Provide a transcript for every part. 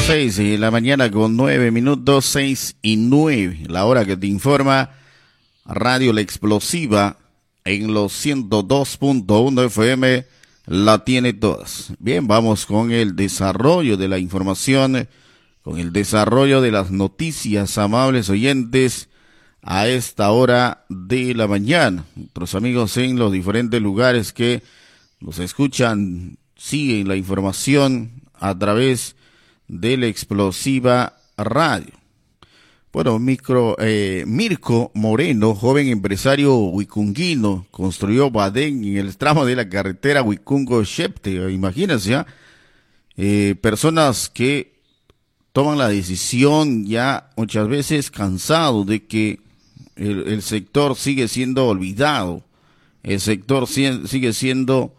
6:09 a.m, 6:09, la hora que te informa Radio La Explosiva en los 102.1 FM, la tiene todas. Bien, vamos con el desarrollo de la información, con el desarrollo de las noticias, amables oyentes, a esta hora de la mañana. Nuestros amigos en los diferentes lugares que nos escuchan, siguen la información a través de La Explosiva Radio. Bueno, Mirko Moreno, joven empresario huicunguino, construyó badén en el tramo de la carretera Huicungo-Xepte. Imagínense, personas que toman la decisión ya muchas veces cansados de que el sector sigue siendo olvidado, el sector sigue siendo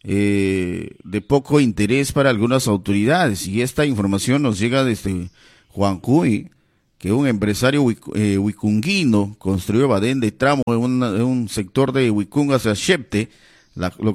de poco interés para algunas autoridades, y esta información nos llega desde Huancuy, que un empresario huicunguino construyó badén de tramo en un sector de Huicungo hacia Xepte. Lo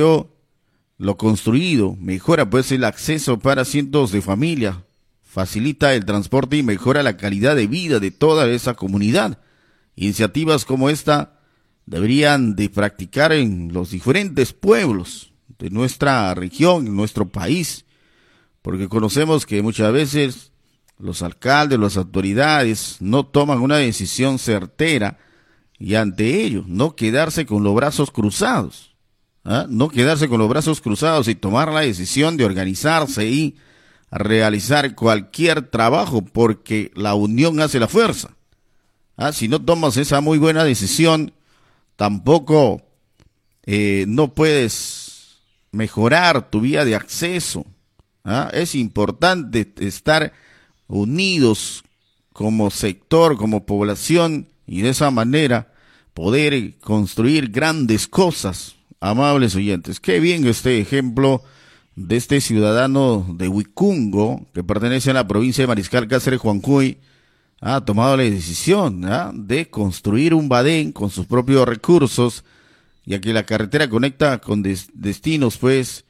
construido mejora pues el acceso para cientos de familias, facilita el transporte y mejora la calidad de vida de toda esa comunidad. Iniciativas como esta deberían de practicar en los diferentes pueblos de nuestra región, en nuestro país, porque conocemos que muchas veces los alcaldes, las autoridades no toman una decisión certera, y ante ello no quedarse con los brazos cruzados, no quedarse con los brazos cruzados y tomar la decisión de organizarse y realizar cualquier trabajo, porque la unión hace la fuerza. Si no tomas esa muy buena decisión, tampoco no puedes mejorar tu vía de acceso. Es importante estar unidos como sector, como población, y de esa manera poder construir grandes cosas, amables oyentes. Qué bien este ejemplo de este ciudadano de Huicungo, que pertenece a la provincia de Mariscal Cáceres, Huancuy. Ha tomado la decisión de construir un badén con sus propios recursos, ya que la carretera conecta con destinos, pues,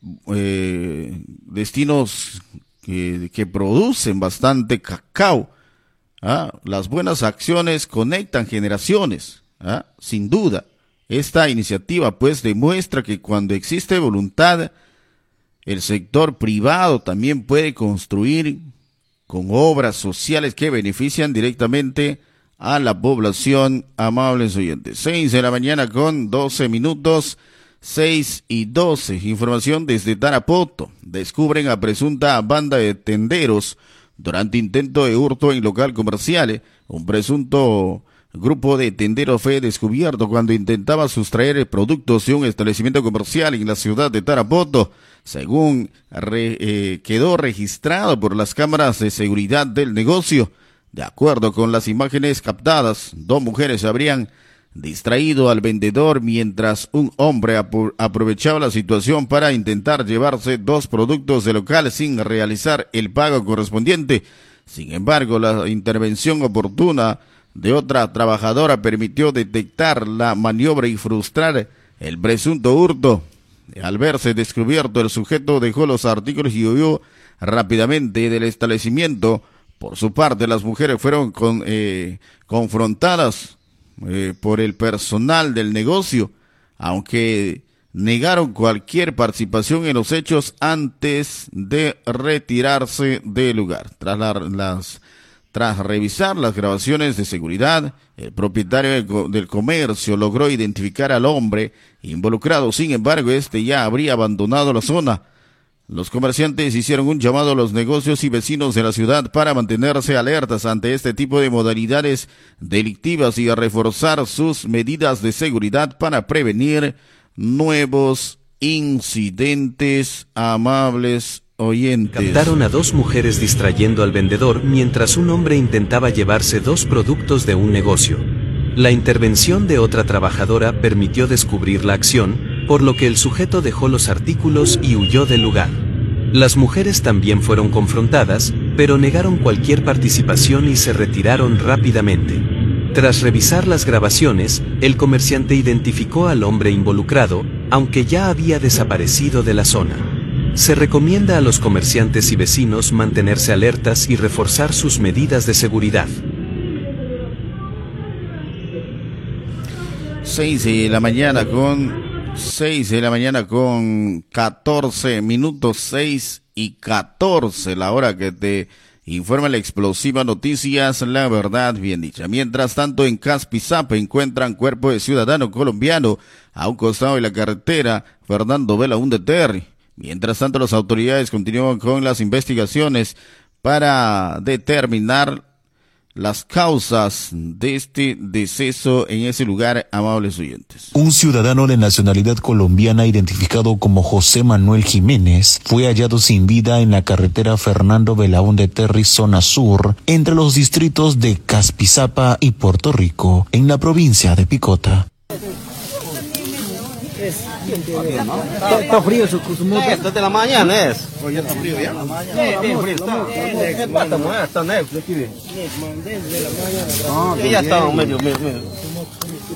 destinos que producen bastante cacao. Las buenas acciones conectan generaciones, sin duda. Esta iniciativa, pues, demuestra que cuando existe voluntad, el sector privado también puede construir con obras sociales que benefician directamente a la población, amables oyentes. 6:12 a.m, 6:12. Información desde Tarapoto. Descubren a presunta banda de tenderos durante intento de hurto en local comercial. Un presunto grupo de tenderos fue descubierto cuando intentaba sustraer productos de un establecimiento comercial en la ciudad de Tarapoto. Según quedó registrado por las cámaras de seguridad del negocio. De acuerdo con las imágenes captadas, dos mujeres habrían distraído al vendedor mientras un hombre aprovechaba la situación para intentar llevarse dos productos del local sin realizar el pago correspondiente. Sin embargo, la intervención oportuna de otra trabajadora permitió detectar la maniobra y frustrar el presunto hurto. Al verse descubierto, el sujeto dejó los artículos y huyó rápidamente del establecimiento. Por su parte, las mujeres fueron confrontadas por el personal del negocio, aunque negaron cualquier participación en los hechos antes de retirarse del lugar. Tras revisar las grabaciones de seguridad, el propietario del comercio logró identificar al hombre involucrado. Sin embargo, este ya habría abandonado la zona. Los comerciantes hicieron un llamado a los negocios y vecinos de la ciudad para mantenerse alertas ante este tipo de modalidades delictivas y a reforzar sus medidas de seguridad para prevenir nuevos incidentes, amables oyentes. Captaron a dos mujeres distrayendo al vendedor mientras un hombre intentaba llevarse dos productos de un negocio. La intervención de otra trabajadora permitió descubrir la acción, por lo que el sujeto dejó los artículos y huyó del lugar. Las mujeres también fueron confrontadas, pero negaron cualquier participación y se retiraron rápidamente. Tras revisar las grabaciones, el comerciante identificó al hombre involucrado, aunque ya había desaparecido de la zona. Se recomienda a los comerciantes y vecinos mantenerse alertas y reforzar sus medidas de seguridad. 6 de la mañana con 14 minutos, 6:14, la hora que te informa la explosiva Noticias, la verdad bien dicha. Mientras tanto, en Caspizapa encuentran cuerpo de ciudadano colombiano a un costado de la carretera Fernando Belaúnde Terry. Mientras tanto, las autoridades continúan con las investigaciones para determinar las causas de este deceso en ese lugar, amables oyentes. Un ciudadano de nacionalidad colombiana identificado como José Manuel Jiménez fue hallado sin vida en la carretera Fernando Belaúnde Terry, zona sur, entre los distritos de Caspizapa y Puerto Rico, en la provincia de Picota. Está frío su moto. Desde la mañana es. Oye, está frío ya. Ya está medio.